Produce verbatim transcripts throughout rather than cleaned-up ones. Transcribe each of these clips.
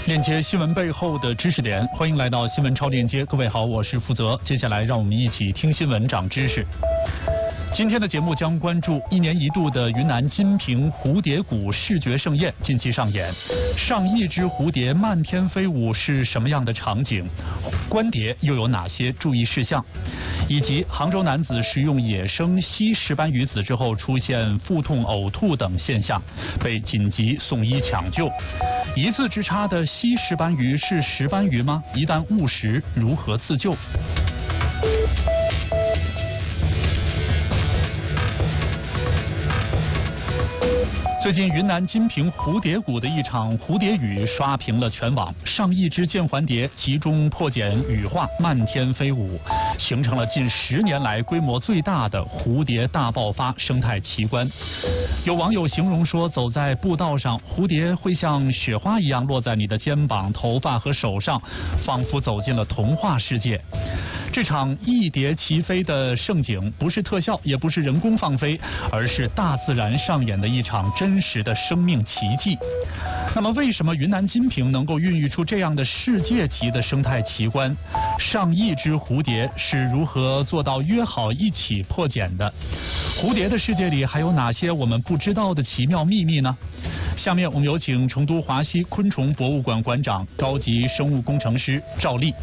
链接新闻背后的知识点，欢迎来到新闻超链接。各位好，我是负责。接下来让我们一起听新闻长知识。今天的节目将关注一年一度的云南金平蝴蝶谷视觉盛宴近期上演，上亿只蝴蝶漫天飞舞是什么样的场景？观蝶又有哪些注意事项？以及杭州男子食用野生西石斑鱼子之后出现腹痛、呕吐等现象，被紧急送医抢救。一字之差的西石斑鱼是石斑鱼吗？一旦误食，如何自救？最近，云南金平蝴蝶谷的一场蝴蝶雨刷屏了全网，上亿只剑环蝶集中破茧羽化，漫天飞舞，形成了近十年来规模最大的蝴蝶大爆发生态奇观。有网友形容说，走在步道上，蝴蝶会像雪花一样落在你的肩膀、头发和手上，仿佛走进了童话世界。这场异蝶齐飞的盛景，不是特效，也不是人工放飞，而是大自然上演的一场真实的生命奇迹。那么，为什么云南金平能够孕育出这样的世界级的生态奇观？上亿只蝴蝶是如何做到约好一起破茧的？蝴蝶的世界里还有哪些我们不知道的奇妙秘密呢？下面我们有请成都华西昆虫博物馆馆长、高级生物工程师赵丽。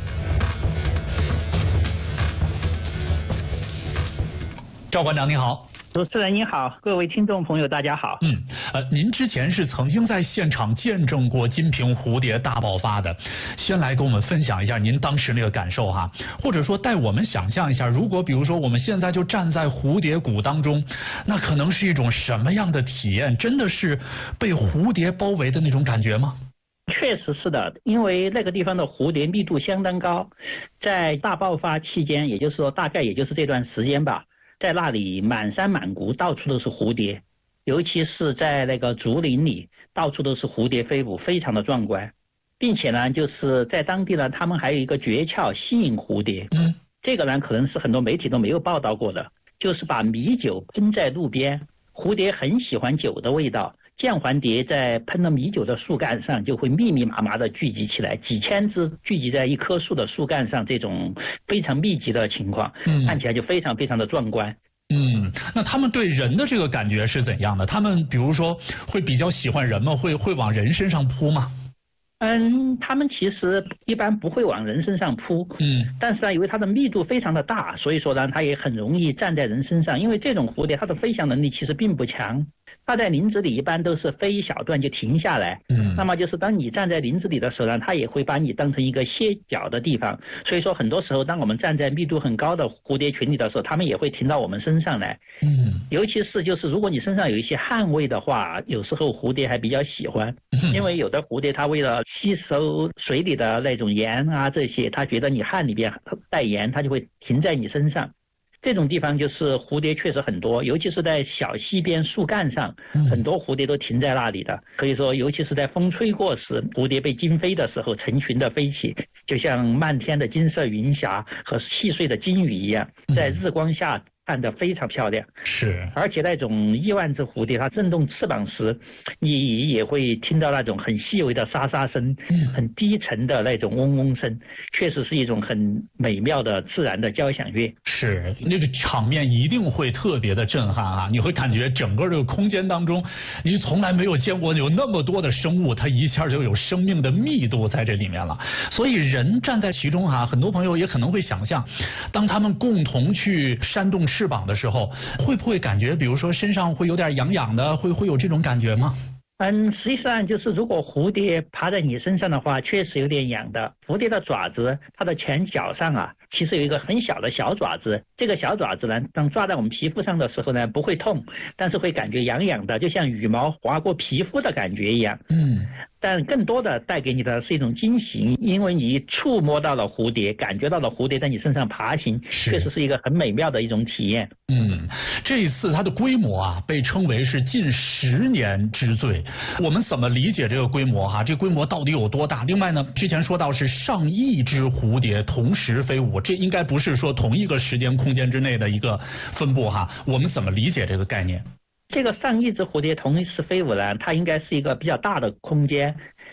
赵馆长您好。 主持人您好，各位听众朋友大家好。 嗯，呃，您之前是曾经在现场见证过金平蝴蝶大爆发的，先来跟我们分享一下您当时那个感受哈，或者说带我们想象一下，如果比如说我们现在就站在蝴蝶谷当中，那可能是一种什么样的体验？真的是被蝴蝶包围的那种感觉吗？ 确实是的，因为那个地方的蝴蝶密度相当高，在大爆发期间，也就是说大概也就是这段时间吧，在那里满山满谷到处都是蝴蝶，尤其是在那个竹林里，到处都是蝴蝶飞舞，非常的壮观。并且呢，就是在当地呢，他们还有一个诀窍吸引蝴蝶。嗯，这个呢可能是很多媒体都没有报道过的，就是把米酒喷在路边，蝴蝶很喜欢酒的味道。剑环蝶在喷了米酒的树干上，就会密密麻麻的聚集起来，几千只聚集在一棵树的树干上，这种非常密集的情况，嗯，看起来就非常非常的壮观。 嗯，那他们对人的这个感觉是怎样的？他们比如说会比较喜欢人吗？会会往人身上扑吗？ 嗯，他们其实一般不会往人身上扑，嗯，但是呢，由于它的密度非常的大，所以说呢，它也很容易站在人身上。因为这种蝴蝶它的飞翔能力其实并不强，它在林子里一般都是飞一小段就停下来，嗯，那么就是当你站在林子里的时候呢，它也会把你当成一个歇脚的地方。所以说很多时候，当我们站在密度很高的蝴蝶群里的时候，它们也会停到我们身上来，嗯，尤其是就是如果你身上有一些汗味的话，有时候蝴蝶还比较喜欢，因为有的蝴蝶它为了吸收水里的那种盐啊这些，它觉得你汗里边带盐，它就会停在你身上。这种地方就是蝴蝶确实很多，尤其是在小溪边树干上，很多蝴蝶都停在那里的。可以说，尤其是在风吹过时，蝴蝶被惊飞的时候，成群的飞起，就像漫天的金色云霞和细碎的金雨一样，在日光下看得非常漂亮。是，而且那种亿万只蝴蝶它振动翅膀时，你也会听到那种很细微的沙沙声，很低沉的那种嗡嗡声，确实是一种很美妙的自然的交响乐。 是，那个场面一定会特别的震撼啊！你会感觉整个这个空间当中，你从来没有见过有那么多的生物，它一下就有生命的密度在这里面了。所以人站在其中哈，很多朋友也可能会想象，当他们共同去扇动翅膀的时候，会不会感觉比如说身上会有点痒痒的，会会有这种感觉吗？ 嗯，实际上就是如果蝴蝶爬在你身上的话，确实有点痒的。蝴蝶的爪子，它的前脚上啊，其实有一个很小的小爪子。这个小爪子呢，当抓在我们皮肤上的时候呢，不会痛，但是会感觉痒痒的，就像羽毛划过皮肤的感觉一样。嗯。但更多的带给你的是一种惊喜，因为你触摸到了蝴蝶，感觉到了蝴蝶在你身上爬行，确实是一个很美妙的一种体验。 嗯，这一次它的规模啊，被称为是近十年之最。我们怎么理解这个规模哈？这规模到底有多大？另外呢，之前说到是上亿只蝴蝶同时飞舞，这应该不是说同一个时间空间之内的一个分布哈。我们怎么理解这个概念？ 这个上亿只蝴蝶同时飞舞呢，它应该是一个比较大的空间，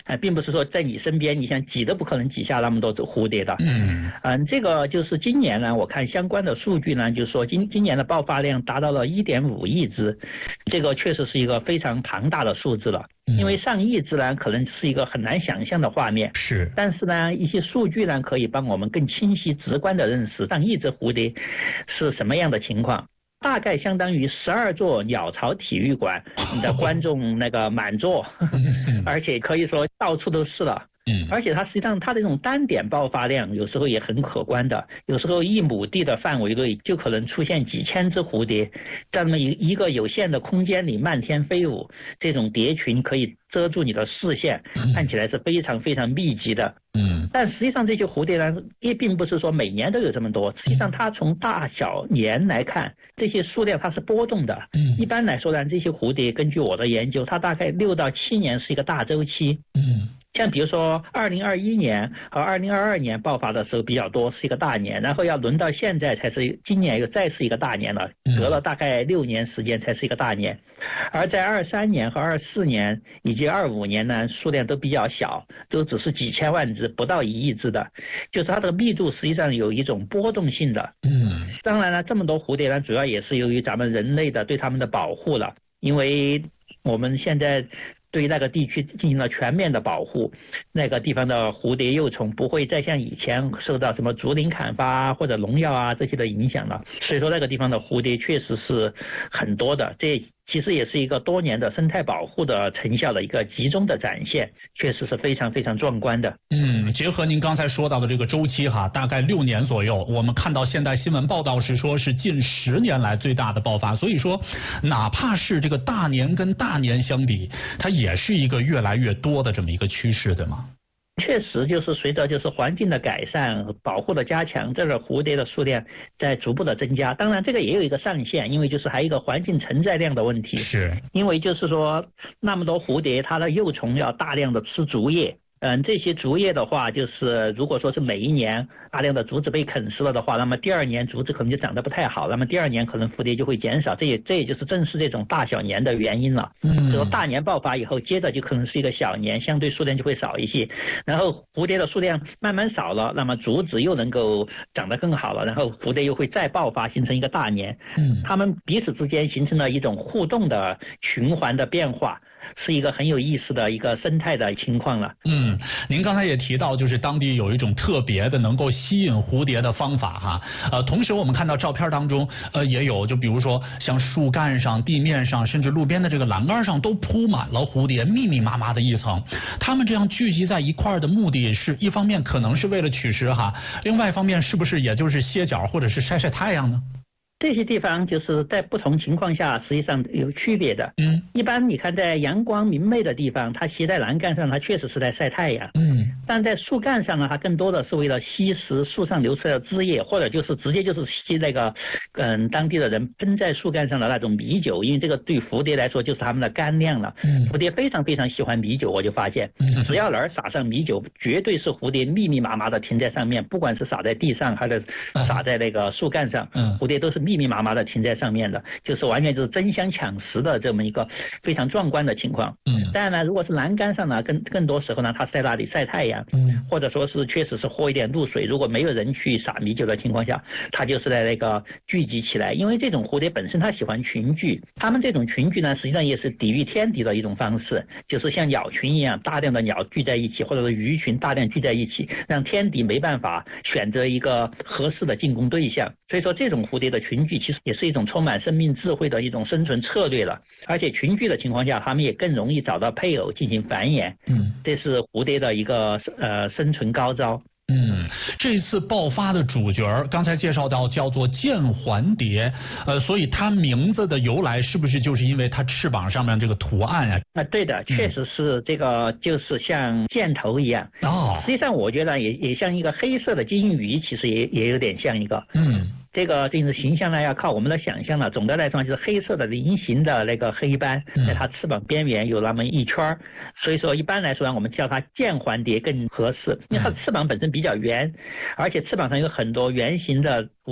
啊，并不是说在你身边你想挤都不可能挤下那么多蝴蝶的。 嗯嗯，这个就是今年呢，我看相关的数据呢，就是说今今年的爆发量达到了一点五亿只，这个确实是一个非常庞大的数字了。因为上亿只呢，可能是一个很难想象的画面。 是， 但是呢，一些数据呢，可以帮我们更清晰、直观的认识上亿只蝴蝶是什么样的情况。大概相当于十二座鸟巢体育馆的观众那个满座，而且可以说到处都是了。嗯，而且它实际上它的这种单点爆发量有时候也很可观的，有时候一亩地的范围内就可能出现几千只蝴蝶，在那么一一个有限的空间里漫天飞舞，这种蝶群可以遮住你的视线，看起来是非常非常密集的。嗯，但实际上这些蝴蝶呢，也并不是说每年都有这么多，实际上它从大小年来看，这些数量它是波动的。嗯，一般来说呢，这些蝴蝶根据我的研究，它大概六到七年是一个大周期。嗯。像比如说二零二一年和二零二二年爆发的时候比较多，是一个大年，然后要轮到现在才是今年又再是一个大年了，隔了大概六年时间才是一个大年。而在二三年和二四年以及二五年呢，数量都比较小，都只是几千万只，不到一亿只的，就是它的密度实际上有一种波动性的。嗯，当然了，这么多蝴蝶呢，主要也是由于咱们人类的对它们的保护了，因为我们现在对那个地区进行了全面的保护，那个地方的蝴蝶幼虫不会再像以前受到什么竹林砍伐或者农药啊这些的影响了，所以说那个地方的蝴蝶确实是很多的，这其实也是一个多年的生态保护的成效的一个集中的展现，确实是非常非常壮观的。 嗯，结合您刚才说到的这个周期哈，大概六年左右，我们看到现代新闻报道是说是近十年来最大的爆发，所以说哪怕是这个大年跟大年相比，它也是一个越来越多的这么一个趋势，对吗？ 确实就是随着就是环境的改善、保护的加强，这个蝴蝶的数量在逐步的增加。当然这个也有一个上限，因为就是还有一个环境承载量的问题。 是， 因为就是说那么多蝴蝶，它的幼虫要大量的吃竹叶。嗯，这些竹叶的话，就是如果说是每一年大量的竹子被啃食了的话，那么第二年竹子可能就长得不太好，那么第二年可能蝴蝶就会减少，这也这也就是正是这种大小年的原因了。嗯，这个大年爆发以后，接着就可能是一个小年，相对数量就会少一些，然后蝴蝶的数量慢慢少了，那么竹子又能够长得更好了，然后蝴蝶又会再爆发，形成一个大年。嗯，它们彼此之间形成了一种互动的循环的变化。是一个很有意思的一个生态的情况了。 嗯，您刚才也提到，就是当地有一种特别的能够吸引蝴蝶的方法哈。呃，同时我们看到照片当中，呃，也有就比如说像树干上、地面上，甚至路边的这个栏杆上都铺满了蝴蝶，密密麻麻的一层。它们这样聚集在一块的目的是一方面可能是为了取食哈，另外一方面是不是也就是歇脚或者是晒晒太阳呢？ 这些地方就是在不同情况下实际上有区别的。嗯，一般你看在阳光明媚的地方，它吸在栏杆上，它确实是在晒太阳。嗯，但在树干上呢，它更多的是为了吸食树上流出来的汁液，或者就是直接就是吸那个嗯当地的人喷在树干上的那种米酒，因为这个对蝴蝶来说就是它们的干粮了。嗯，蝴蝶非常非常喜欢米酒，我就发现，只要哪儿撒上米酒，绝对是蝴蝶密密麻麻的停在上面，不管是撒在地上还是撒在那个树干上，嗯，蝴蝶都是密密麻麻的停在上面的，就是完全就是争相抢食的这么一个非常壮观的情况。嗯，当然呢，如果是栏杆上呢，更更多时候呢，它是在那里晒太阳，嗯，或者说是确实是喝一点露水。如果没有人去撒米酒的情况下，它就是在那个聚集起来。因为这种蝴蝶本身它喜欢群聚，它们这种群聚呢，实际上也是抵御天敌的一种方式，就是像鸟群一样，大量的鸟聚在一起，或者是鱼群大量聚在一起，让天敌没办法选择一个合适的进攻对象。所以说这种蝴蝶的群聚其实也是一种充满生命智慧的一种生存策略了，而且群聚的情况下，它们也更容易找到配偶进行繁衍。嗯，这是蝴蝶的一个呃生存高招。 嗯，这次爆发的主角刚才介绍到叫做剑环蝶，呃，所以它名字的由来是不是就是因为它翅膀上面这个图案啊？ 啊，对的，确实是这个，就是像箭头一样。哦，实际上我觉得也也像一个黑色的金鱼，其实也也有点像一个。嗯。这个就是形象呢，要靠我们的想象了。总的来说，就是黑色的菱形的那个黑斑，在它翅膀边缘有那么一圈，所以说一般来说呢，我们叫它剑环蝶更合适，因为它的翅膀本身比较圆，而且翅膀上有很多圆形的图案。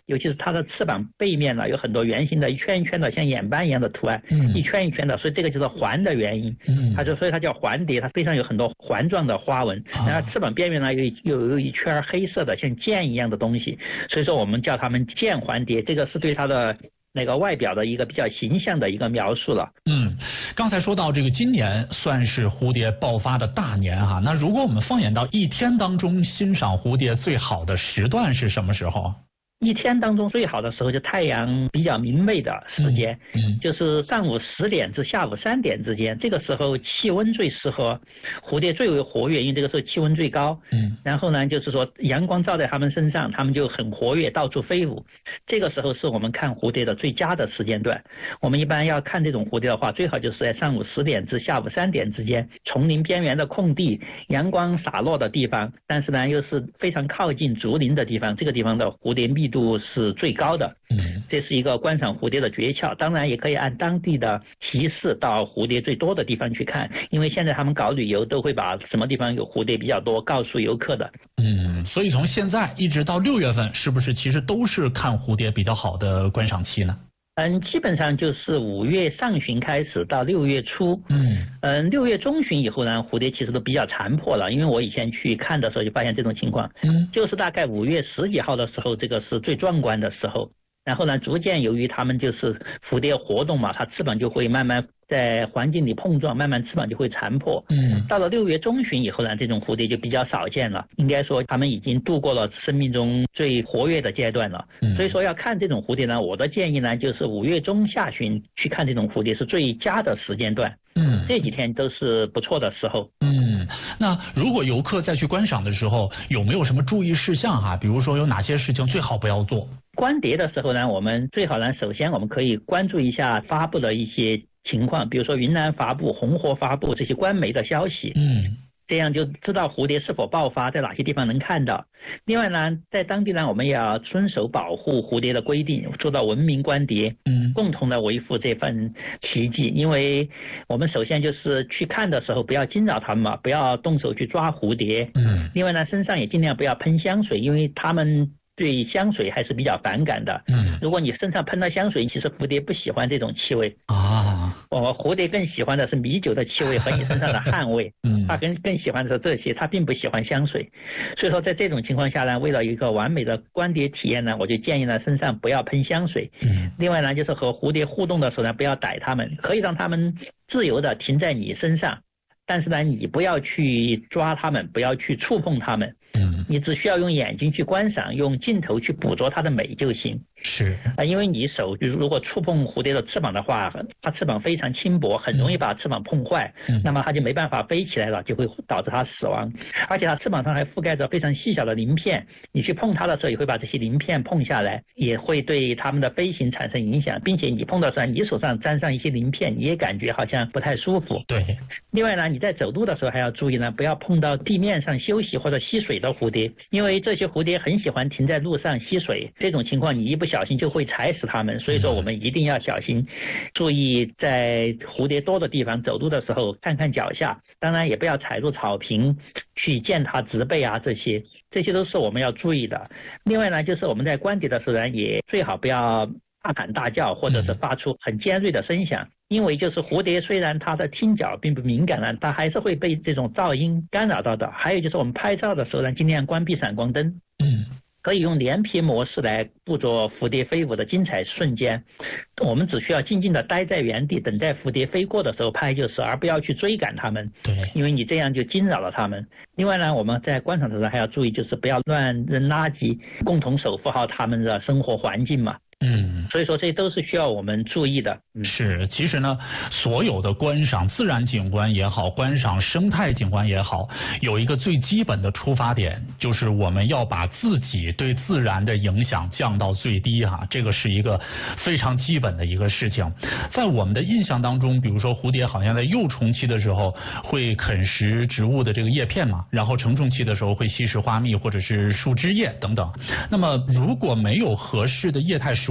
尤其是它的翅膀背面呢有很多圆形的一圈一圈的像眼斑一样的图案，嗯、一圈一圈的，所以这个就是环的原因。嗯，它就所以它叫环蝶，它背上有很多环状的花纹，然后翅膀边缘呢有有有一圈黑色的像剑一样的东西，所以说我们叫它们剑环蝶，这个是对它的那个外表的一个比较形象的一个描述了。 嗯，刚才说到这个今年算是蝴蝶爆发的大年哈，那如果我们放眼到一天当中欣赏蝴蝶最好的时段是什么时候？ 一天当中最好的时候就太阳比较明媚的时间，嗯嗯、就是上午十点至下午三点之间，这个时候气温最适合，蝴蝶最为活跃，因为这个时候气温最高。嗯，然后呢，就是说阳光照在它们身上，它们就很活跃，到处飞舞。这个时候是我们看蝴蝶的最佳的时间段。我们一般要看这种蝴蝶的话，最好就是在上午十点至下午三点之间，丛林边缘的空地，阳光洒落的地方，但是呢又是非常靠近竹林的地方，这个地方的蝴蝶密度是最高的，嗯，这是一个观赏蝴蝶的诀窍。当然也可以按当地的提示到蝴蝶最多的地方去看，因为现在他们搞旅游都会把什么地方有蝴蝶比较多告诉游客的。 嗯，所以从现在一直到六月份，是不是其实都是看蝴蝶比较好的观赏期呢？ 嗯，基本上就是五月上旬开始到六月初。嗯嗯，六月中旬以后呢，蝴蝶其实都比较残破了，因为我以前去看的时候就发现这种情况。嗯，就是大概五月十几号的时候，这个是最壮观的时候。然后呢，逐渐由于它们就是蝴蝶活动嘛，它翅膀就会慢慢在环境里碰撞，慢慢翅膀就会残破。嗯，到了六月中旬以后呢，这种蝴蝶就比较少见了。应该说，它们已经度过了生命中最活跃的阶段了。嗯，所以说要看这种蝴蝶呢，我的建议呢，就是五月中下旬去看这种蝴蝶是最佳的时间段。嗯，这几天都是不错的时候。 嗯，那如果游客再去观赏的时候，有没有什么注意事项哈？比如说有哪些事情最好不要做？ 观蝶的时候呢，我们最好呢，首先我们可以关注一下发布的一些情况，比如说云南发布、红河发布这些官媒的消息。嗯。这样就知道蝴蝶是否爆发，在哪些地方能看到。另外呢，在当地呢，我们也要遵守保护蝴蝶的规定，做到文明观蝶，嗯，共同的维护这份奇迹。因为我们首先就是去看的时候，不要惊扰它们嘛，不要动手去抓蝴蝶，嗯。另外呢，身上也尽量不要喷香水，因为它们对香水还是比较反感的。嗯，如果你身上喷了香水，其实蝴蝶不喜欢这种气味啊。我蝴蝶更喜欢的是米酒的气味和你身上的汗味。嗯，它更更喜欢的是这些，它并不喜欢香水。所以说，在这种情况下呢，为了一个完美的观蝶体验呢，我就建议呢，身上不要喷香水。嗯，另外呢，就是和蝴蝶互动的时候呢，不要逮它们，可以让它们自由的停在你身上。但是呢，你不要去抓它们，不要去触碰它们。嗯，你只需要用眼睛去观赏，用镜头去捕捉它的美就行。 是啊，因为你手如果触碰蝴蝶的翅膀的话，它翅膀非常轻薄，很容易把翅膀碰坏。嗯，那么它就没办法飞起来了，就会导致它死亡。而且它翅膀上还覆盖着非常细小的鳞片，你去碰它的时候也会把这些鳞片碰下来，也会对它们的飞行产生影响，并且你碰到时候，你手上沾上一些鳞片，你也感觉好像不太舒服。 对。 另外呢，你在走路的时候还要注意呢，不要碰到地面上休息或者吸水的蝴蝶，因为这些蝴蝶很喜欢停在路上吸水，这种情况你一不小心就会踩死它们，所以说我们一定要小心，注意在蝴蝶多的地方走路的时候看看脚下，当然也不要踩入草坪去践踏植被啊，这些这些都是我们要注意的。另外呢，就是我们在观蝶的时候呢，也最好不要大喊大叫或者是发出很尖锐的声响，因为就是蝴蝶虽然它的听觉并不敏感呢，它还是会被这种噪音干扰到的。还有就是我们拍照的时候呢，尽量关闭闪光灯。嗯，可以用连屏模式来捕捉蝴蝶飞舞的精彩瞬间。我们只需要静静的待在原地，等待蝴蝶飞过的时候拍就是，而不要去追赶它们。 对， 因为你这样就惊扰了它们。另外呢，我们在观赏的时候还要注意，就是不要乱扔垃圾，共同守护好它们的生活环境嘛。嗯，所以说这都是需要我们注意的。 嗯、是，其实呢，所有的观赏自然景观也好，观赏生态景观也好，有一个最基本的出发点，就是我们要把自己对自然的影响降到最低哈，这个是一个非常基本的一个事情。在我们的印象当中，比如说蝴蝶好像在幼虫期的时候会啃食植物的这个叶片嘛，然后成虫期的时候会吸食花蜜或者是树枝叶等等。那么如果没有合适的液态食物源的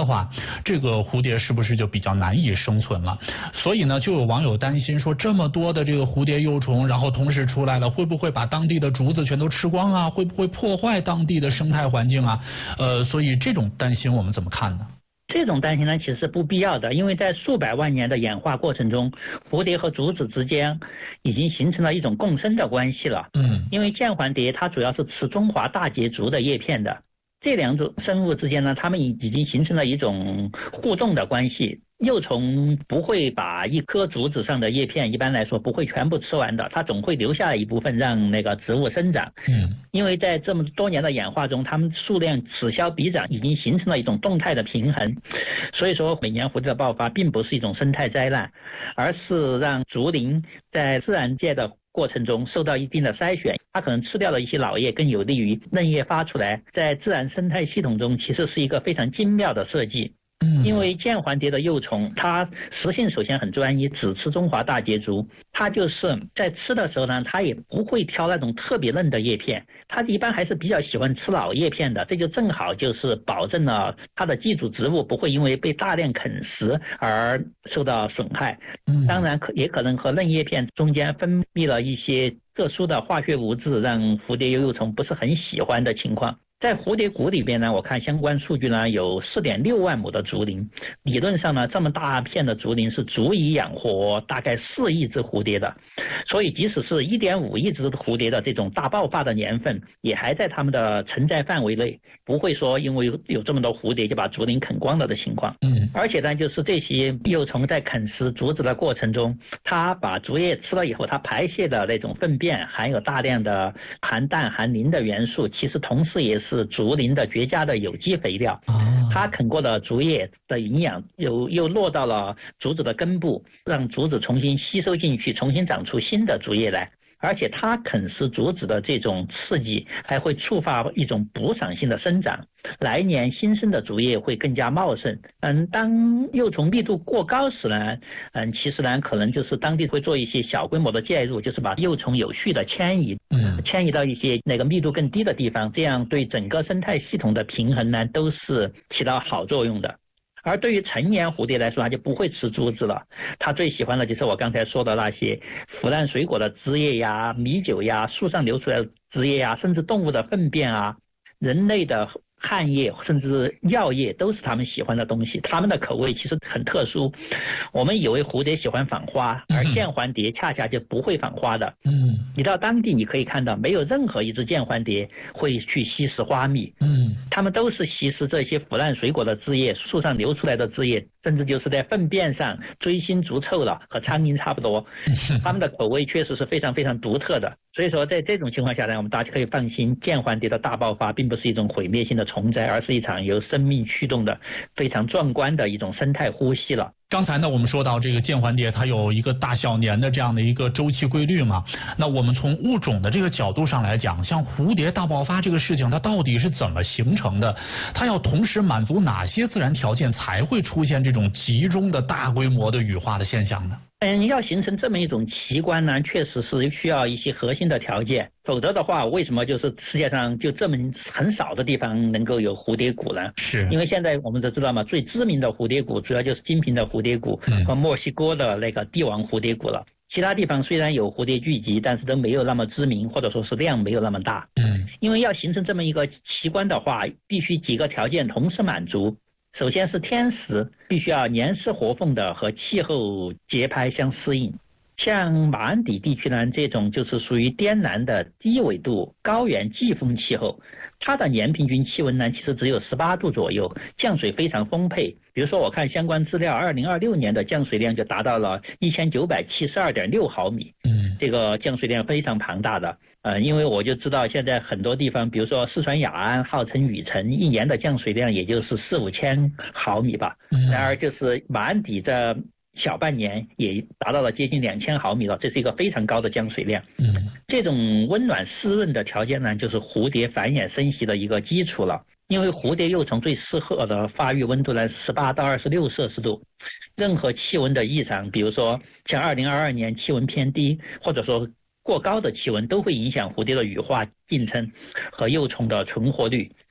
的话，这个蝴蝶是不是就比较难以生存了？所以呢，就有网友担心说，这么多的这个蝴蝶幼虫，然后同时出来了，会不会把当地的竹子全都吃光啊？会不会破坏当地的生态环境啊？呃，所以这种担心我们怎么看呢？ 这种担心呢，其实是不必要的，因为在数百万年的演化过程中，蝴蝶和竹子之间已经形成了一种共生的关系了。 嗯， 因为剑环蝶它主要是吃中华大节竹的叶片的，这两种生物之间呢，它们已已经形成了一种互动的关系。幼虫不会把一棵竹子上的叶片，一般来说不会全部吃完的，它总会留下一部分让那个植物生长。 嗯， 因为在这么多年的演化中，它们数量此消彼长，已经形成了一种动态的平衡。所以说，每年蝴蝶的爆发并不是一种生态灾难，而是让竹林在自然界的过程中受到一定的筛选，它可能吃掉了一些老叶，更有利于嫩叶发出来。在自然生态系统中，其实是一个非常精妙的设计。因为剑环蝶的幼虫，它食性首先很专一，只吃中华大节竹。它就是在吃的时候呢，它也不会挑那种特别嫩的叶片，它一般还是比较喜欢吃老叶片的。这就正好就是保证了它的寄主植物不会因为被大量啃食而受到损害。当然可也可能和嫩叶片中间分泌了一些特殊的化学物质，让蝴蝶幼虫不是很喜欢的情况。在蝴蝶谷里边呢，我看相关数据呢，有 四点六万亩的竹林，理论上呢，这么大片的竹林是足以养活大概四亿只蝴蝶的，所以即使是 一点五亿只蝴蝶的这种大爆发的年份，也还在它们的承载范围内，不会说因为有这么多蝴蝶就把竹林啃光了的情况。嗯，而且呢，就是这些幼虫在啃食竹子的过程中，它把竹叶吃了以后，它排泄的那种粪便含有大量的含氮含磷的元素，其实同时也是是竹林的绝佳的有机肥料，它啃过的竹叶的营养又又落到了竹子的根部，让竹子重新吸收进去，重新长出新的竹叶来。而且它啃食竹子的这种刺激，还会触发一种补偿性的生长，来年新生的竹叶会更加茂盛。嗯，当幼虫密度过高时呢，嗯，其实呢，可能就是当地会做一些小规模的介入，就是把幼虫有序的迁移，嗯，迁移到一些那个密度更低的地方，这样对整个生态系统的平衡呢，都是起到好作用的。而对于成年蝴蝶来说，它就不会吃竹子了，它最喜欢的就是我刚才说的那些腐烂水果的汁液呀、米酒呀、树上流出来的汁液呀，甚至动物的粪便啊、人类的汗液甚至药液都是他们喜欢的东西。他们的口味其实很特殊，我们以为蝴蝶喜欢访花，而剑环蝶恰恰就不会访花的。嗯，你到当地你可以看到，没有任何一只剑环蝶会去吸食花蜜。嗯，它们都是吸食这些腐烂水果的汁液、树上流出来的汁液，甚至就是在粪便上追星逐臭了，和苍蝇差不多。它们的口味确实是非常非常独特的。所以说在这种情况下呢，我们大家可以放心，剑环蝶的大爆发并不是一种毁灭性的虫灾，而是一场由生命驱动的非常壮观的一种生态呼吸了。 刚才呢，我们说到这个剑环蝶，它有一个大小年的这样的一个周期规律嘛。那我们从物种的这个角度上来讲，像蝴蝶大爆发这个事情，它到底是怎么形成的？它要同时满足哪些自然条件才会出现这种集中的大规模的羽化的现象呢？ 嗯，要形成这么一种奇观呢，确实是需要一些核心的条件，否则的话，为什么就是世界上就这么很少的地方能够有蝴蝶谷呢？是因为现在我们都知道嘛，最知名的蝴蝶谷主要就是金平的蝴蝶谷和墨西哥的那个帝王蝴蝶谷了。其他地方虽然有蝴蝶聚集，但是都没有那么知名，或者说是量没有那么大。嗯，因为要形成这么一个奇观的话，必须几个条件同时满足。首先是天时，必须要年湿活凤的和气候节拍相适应。像马鞍底地区呢，这种就是属于滇南的低纬度高原季风气候，它的年平均气温呢其实只有十八度左右，降水非常丰沛。比如说我看相关资料，二零二六年的降水量就达到了一千九百七十二点六毫米。嗯，这个降水量非常庞大的。呃，因为我就知道现在很多地方，比如说四川雅安号称雨城，一年的降水量也就是四五千毫米吧。嗯，然而就是马鞍底这小半年也达到了接近两千毫米了，这是一个非常高的降水量。嗯，这种温暖湿润的条件呢，就是蝴蝶繁衍生息的一个基础了。因为蝴蝶幼虫最适合的发育温度呢，十八到二十六摄氏度。任何气温的异常，比如说像二零二二年气温偏低，或者说过高的气温，都会影响蝴蝶的羽化进程和幼虫的存活率。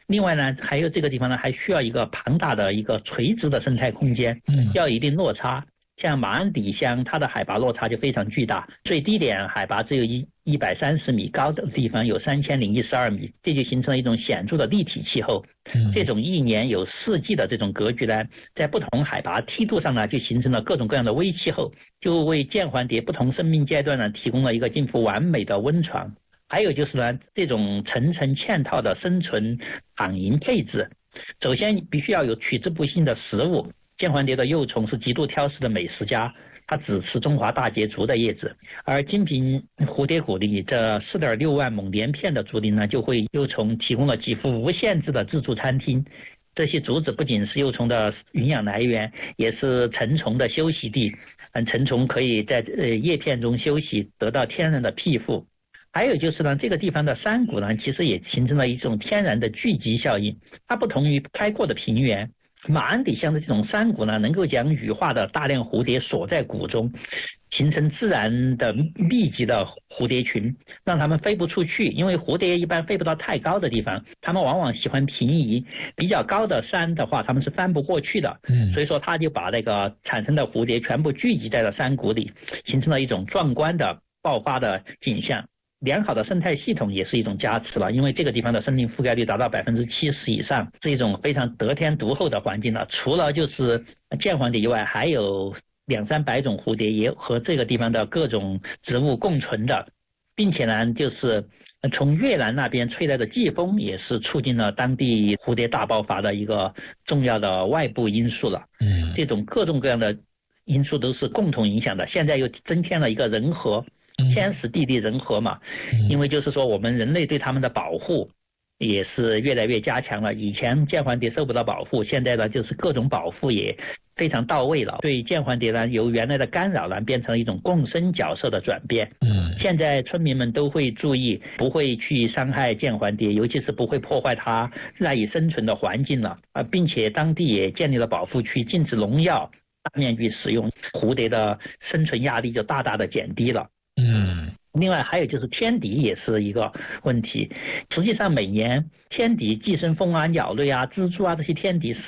另外呢，还有这个地方呢，还需要一个庞大的一个垂直的生态空间，嗯，要有一定落差。像马鞍底乡，它的海拔落差就非常巨大，最低点海拔只有一一百三十米，高的地方有三千零一十二米，这就形成了一种显著的立体气候。嗯、这种一年有四季的这种格局呢，在不同海拔梯度上呢，就形成了各种各样的微气候，就为剑环蝶不同生命阶段呢，提供了一个近乎完美的温床。还有就是呢，这种层层嵌套的生存躺营配置，首先必须要有取之不尽的食物。剑环蝶的幼虫是极度挑食的美食家，它只吃中华大节竹的叶子，而金平蝴蝶谷里这 四点六万亩连片的竹林呢，就为幼虫提供了几乎无限制的自助餐厅。这些竹子不仅是幼虫的营养来源，也是成虫的休息地，嗯，成虫可以在呃叶片中休息，得到天然的庇护。还有就是呢，这个地方的山谷呢，其实也形成了一种天然的聚集效应，它不同于开阔的平原。马鞍底乡的这种山谷呢，能够将羽化的大量蝴蝶锁在谷中，形成自然的密集的蝴蝶群，让它们飞不出去。因为蝴蝶一般飞不到太高的地方，它们往往喜欢平移，比较高的山的话，它们是翻不过去的。嗯，所以说它就把那个产生的蝴蝶全部聚集在了山谷里，形成了一种壮观的爆发的景象。良好的生态系统也是一种加持了，因为这个地方的森林覆盖率达到百分之七十以上，是一种非常得天独厚的环境了。除了就是剑环蝶以外，还有两三百种蝴蝶也和这个地方的各种植物共存的，并且呢，就是从越南那边吹来的季风也是促进了当地蝴蝶大爆发的一个重要的外部因素了。嗯，这种各种各样的因素都是共同影响的。现在又增添了一个人和。天时地利人和嘛，因为就是说我们人类对他们的保护也是越来越加强了。以前剑环蝶受不到保护，现在呢就是各种保护也非常到位了。对剑环蝶呢，由原来的干扰呢变成了一种共生角色的转变。嗯，现在村民们都会注意，不会去伤害剑环蝶，尤其是不会破坏它赖以生存的环境了啊，并且当地也建立了保护区，禁止农药，大面积使用，蝴蝶的生存压力就大大的减低了。嗯，另外还有就是天敌也是一个问题。实际上每年天敌寄生蜂啊、鸟类啊、蜘蛛啊这些天敌